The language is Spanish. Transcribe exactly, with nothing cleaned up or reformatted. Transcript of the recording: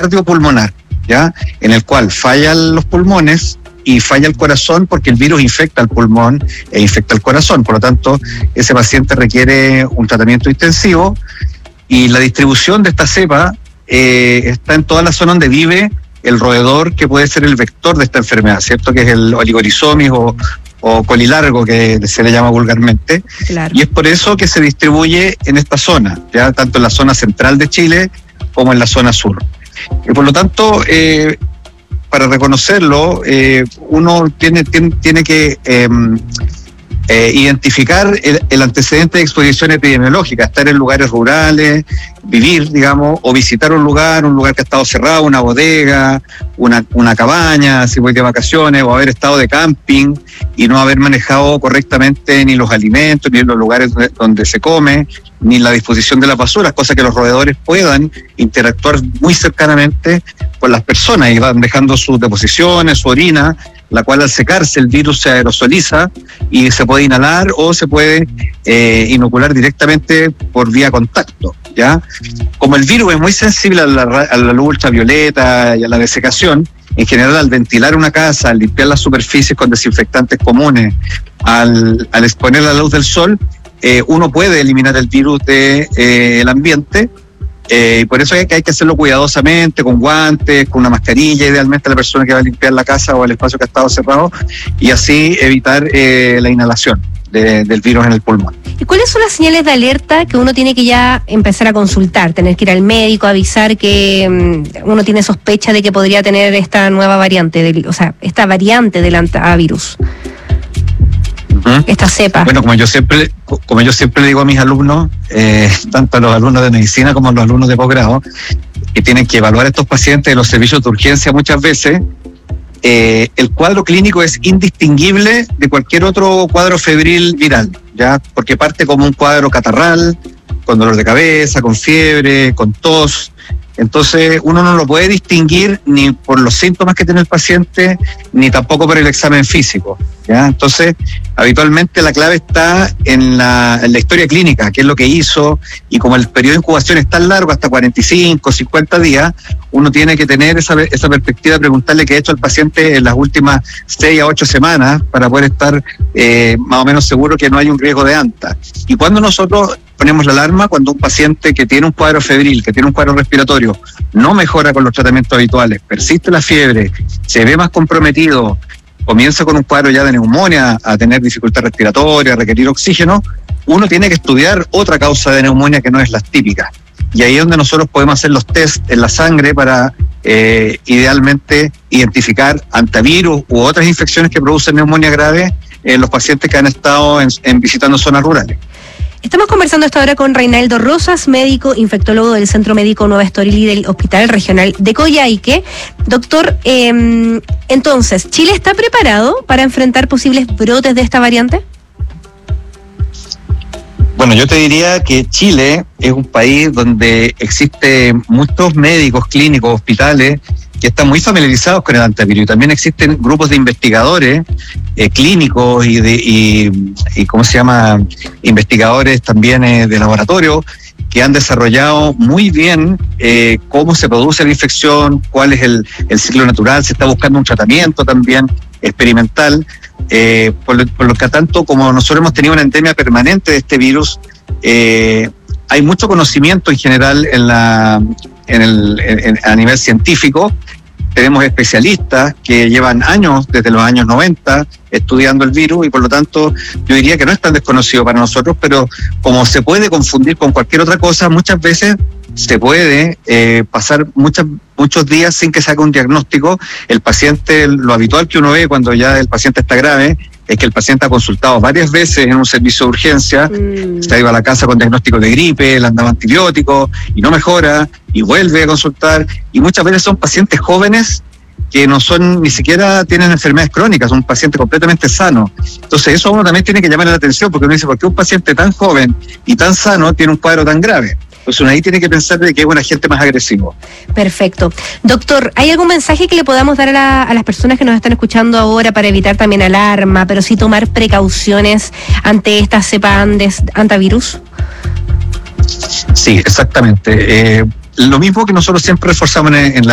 cardiopulmonar, ¿ya? En el cual fallan los pulmones y falla el corazón porque el virus infecta el pulmón e infecta el corazón. Por lo tanto, ese paciente requiere un tratamiento intensivo y la distribución de esta cepa eh, está en toda la zona donde vive el roedor que puede ser el vector de esta enfermedad, ¿cierto? Que es el Oligorizomis o, o colilargo, que se le llama vulgarmente. Claro. Y es por eso que se distribuye en esta zona, ya tanto en la zona central de Chile como en la zona sur. Y por lo tanto, eh, para reconocerlo, eh, uno tiene, tiene, tiene que eh, eh, identificar el, el antecedente de exposición epidemiológica, estar en lugares rurales, vivir, digamos, o visitar un lugar, un lugar que ha estado cerrado, una bodega, una, una cabaña, si voy de vacaciones, o haber estado de camping y no haber manejado correctamente ni los alimentos, ni los lugares donde, donde se come, ni la disposición de las basuras, cosa que los roedores puedan interactuar muy cercanamente con las personas y van dejando sus deposiciones, su orina, la cual al secarse el virus se aerosoliza y se puede inhalar o se puede eh, inocular directamente por vía contacto, ¿ya? Como el virus es muy sensible a la, a la luz ultravioleta y a la desecación, en general al ventilar una casa, al limpiar las superficies con desinfectantes comunes, al, al exponer la luz del sol, eh, uno puede eliminar el virus del de, eh, ambiente. Eh, y por eso hay que, hay que hacerlo cuidadosamente, con guantes, con una mascarilla, idealmente la persona que va a limpiar la casa o el espacio que ha estado cerrado, y así evitar eh, la inhalación de, del virus en el pulmón. ¿Y cuáles son las señales de alerta que uno tiene que ya empezar a consultar? Tener que ir al médico, avisar que um, uno tiene sospecha de que podría tener esta nueva variante, del, o sea, esta variante del antivirus. Esta cepa. Bueno, como yo siempre, como yo siempre le digo a mis alumnos, eh, tanto a los alumnos de medicina como a los alumnos de posgrado, que tienen que evaluar a estos pacientes de los servicios de urgencia muchas veces, eh, el cuadro clínico es indistinguible de cualquier otro cuadro febril viral, ya, porque parte como un cuadro catarral, con dolor de cabeza, con fiebre, con tos. Entonces uno no lo puede distinguir ni por los síntomas que tiene el paciente, ni tampoco por el examen físico, ¿ya? Entonces, habitualmente la clave está en la, en la historia clínica, qué es lo que hizo, y como el periodo de incubación es tan largo, hasta cuarenta y cinco, cincuenta días, uno tiene que tener esa, esa perspectiva de preguntarle qué ha hecho el paciente en las últimas seis a ocho semanas para poder estar eh, más o menos seguro que no hay un riesgo de anta. Y cuando nosotros ponemos la alarma, cuando un paciente que tiene un cuadro febril, que tiene un cuadro respiratorio, no mejora con los tratamientos habituales, persiste la fiebre, se ve más comprometido, comienza con un cuadro ya de neumonía, a tener dificultad respiratoria, a requerir oxígeno, uno tiene que estudiar otra causa de neumonía que no es las típicas. Y ahí es donde nosotros podemos hacer los test en la sangre para eh, idealmente identificar antivirus u otras infecciones que producen neumonía grave en los pacientes que han estado en, en visitando zonas rurales. Estamos conversando hasta ahora con Reinaldo Rosas, médico infectólogo del Centro Médico Nueva Estoril del Hospital Regional de Coyhaique. Doctor, eh, entonces, ¿Chile está preparado para enfrentar posibles brotes de esta variante? Bueno, yo te diría que Chile es un país donde existen muchos médicos, clínicos, hospitales que están muy familiarizados con el antivirus, y también existen grupos de investigadores eh, clínicos y de y, y cómo se llama investigadores también eh, de laboratorio que han desarrollado muy bien eh, cómo se produce la infección, cuál es el, el ciclo natural, se está buscando un tratamiento también experimental, eh, por, lo, por lo que tanto como nosotros hemos tenido una endemia permanente de este virus, eh, hay mucho conocimiento en general en la en el en, a nivel científico. Tenemos especialistas que llevan años, desde los años noventa, estudiando el virus, y por lo tanto yo diría que no es tan desconocido para nosotros, pero como se puede confundir con cualquier otra cosa, muchas veces se puede eh, pasar muchas, muchos días sin que se haga un diagnóstico. El paciente, lo habitual que uno ve cuando ya el paciente está grave, es que el paciente ha consultado varias veces en un servicio de urgencia, mm. se ha ido a la casa con diagnóstico de gripe, le han dado antibióticos y no mejora, y vuelve a consultar, y muchas veces son pacientes jóvenes que no son, ni siquiera tienen enfermedades crónicas, son pacientes completamente sanos. Entonces eso a uno también tiene que llamar la atención, porque uno dice, ¿por qué un paciente tan joven y tan sano tiene un cuadro tan grave? Pues uno ahí tiene que pensar de que es un agente más agresivo. Perfecto. Doctor, ¿hay algún mensaje que le podamos dar a, la, a las personas que nos están escuchando ahora para evitar también alarma, pero sí tomar precauciones ante esta cepa Andes antivirus? Sí, exactamente. Eh, lo mismo que nosotros siempre reforzamos en, en la